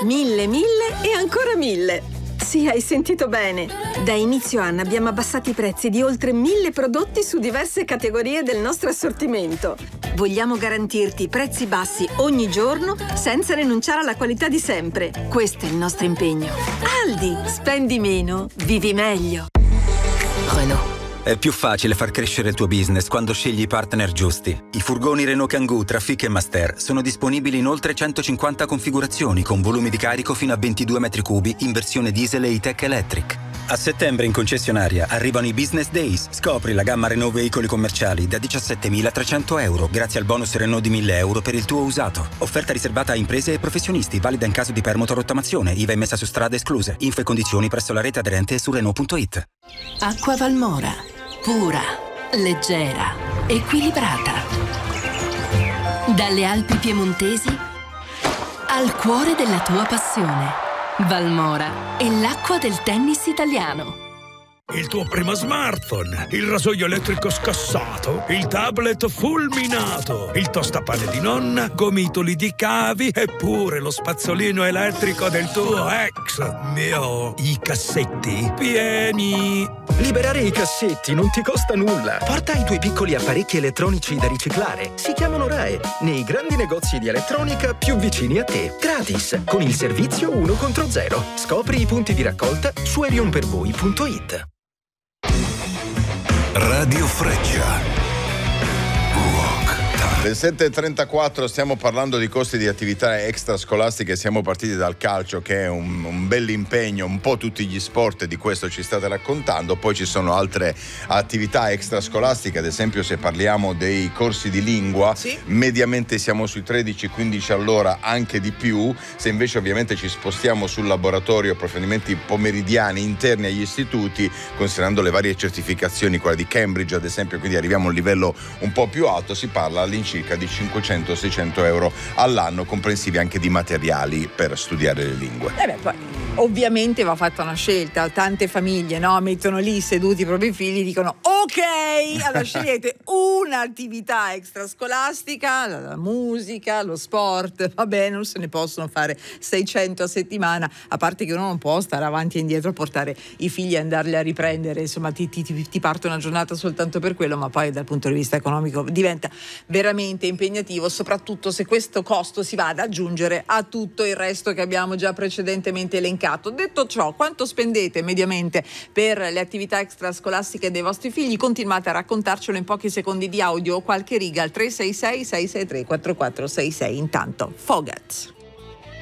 1000, 1000 e ancora 1000. Sì, hai sentito bene. Da inizio anno abbiamo abbassato i prezzi di oltre 1000 prodotti su diverse categorie del nostro assortimento. Vogliamo garantirti prezzi bassi ogni giorno senza rinunciare alla qualità di sempre. Questo è il nostro impegno. Aldi, spendi meno, vivi meglio. Renault. È più facile far crescere il tuo business quando scegli i partner giusti. I furgoni Renault Kangoo, Trafic e Master sono disponibili in oltre 150 configurazioni con volumi di carico fino a 22 metri cubi in versione diesel e E-Tech Electric. A settembre in concessionaria arrivano i Business Days. Scopri la gamma Renault veicoli commerciali da 17.300 euro grazie al bonus Renault di 1.000 euro per il tuo usato. Offerta riservata a imprese e professionisti, valida in caso di permuta o rottamazione, IVA emessa su strade escluse. Info e condizioni presso la rete aderente su Renault.it. Acqua Valmora. Pura, leggera, equilibrata. Dalle Alpi piemontesi al cuore della tua passione. Valmora è l'acqua del tennis italiano. Il tuo primo smartphone, il rasoio elettrico scassato, il tablet fulminato, il tostapane di nonna, gomitoli di cavi e pure lo spazzolino elettrico del tuo ex. Mio, i cassetti pieni. Liberare i cassetti non ti costa nulla. Porta i tuoi piccoli apparecchi elettronici da riciclare. Si chiamano RAEE, nei grandi negozi di elettronica più vicini a te. Gratis, con il servizio 1 contro 0. Scopri i punti di raccolta su erionpervoi.it. Radio Freccia. Le 7.34 stiamo parlando di costi di attività extrascolastiche. Siamo partiti dal calcio, che è un bell'impegno, un po' tutti gli sport, di questo ci state raccontando. Poi ci sono altre attività extrascolastiche, ad esempio se parliamo dei corsi di lingua, sì, mediamente siamo sui 13-15 all'ora, anche di più. Se invece ovviamente ci spostiamo sul laboratorio, approfondimenti pomeridiani interni agli istituti, considerando le varie certificazioni, quella di Cambridge ad esempio, quindi arriviamo a un livello un po' più alto, si parla all'incirca di 500-600 euro all'anno, comprensivi anche di materiali per studiare le lingue. Poi ovviamente va fatta una scelta. Tante famiglie, no, mettono lì seduti i propri figli e dicono ok, allora scegliete un'attività extrascolastica, la musica, lo sport. Vabbè, non se ne possono fare 600 a settimana, a parte che uno non può stare avanti e indietro a portare i figli e andarli a riprendere, insomma ti parte una giornata soltanto per quello, ma poi dal punto di vista economico diventa veramente impegnativo, soprattutto se questo costo si va ad aggiungere a tutto il resto che abbiamo già precedentemente elencato. Detto ciò, quanto spendete mediamente per le attività extrascolastiche dei vostri figli? Continuate a raccontarcelo in pochi secondi di audio o qualche riga al 366 663 4466. Intanto Foghat.